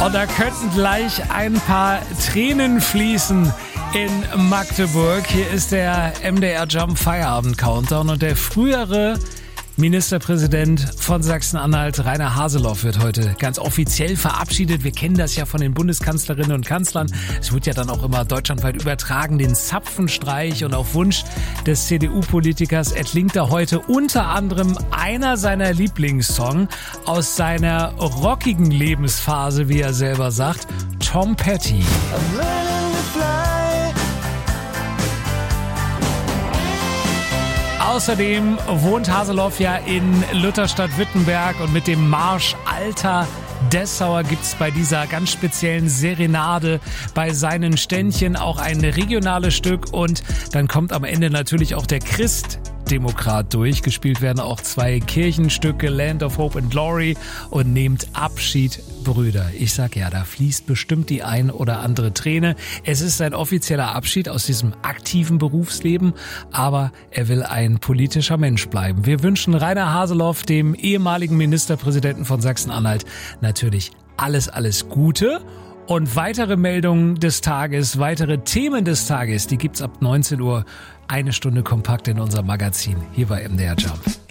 Und da könnten gleich ein paar Tränen fließen in Magdeburg. Hier ist der MDR Jump Feierabend Countdown und der frühere Ministerpräsident von Sachsen-Anhalt, Rainer Haseloff, wird heute ganz offiziell verabschiedet. Wir kennen das ja von den Bundeskanzlerinnen und Kanzlern. Es wird ja dann auch immer deutschlandweit übertragen, den Zapfenstreich. Und auf Wunsch des CDU-Politikers erklingt da heute unter anderem einer seiner Lieblingssongs aus seiner rockigen Lebensphase, wie er selber sagt, Tom Petty. Außerdem wohnt Haseloff ja in Lutherstadt-Wittenberg und mit dem Marsch Alter Dessauer gibt's bei dieser ganz speziellen Serenade bei seinen Ständchen auch ein regionales Stück und dann kommt am Ende natürlich auch der Christdemokrat durch. Gespielt werden auch 2 Kirchenstücke, Land of Hope and Glory und Nehmt Abschied, Brüder. Ich sag ja, da fließt bestimmt die ein oder andere Träne. Es ist ein offizieller Abschied aus diesem aktiven Berufsleben, aber er will ein politischer Mensch bleiben. Wir wünschen Rainer Haseloff, dem ehemaligen Ministerpräsidenten von Sachsen-Anhalt, natürlich alles Gute. Und weitere Meldungen des Tages, weitere Themen des Tages, die gibt's ab 19 Uhr, 1 Stunde kompakt in unserem Magazin hier bei MDR Jump.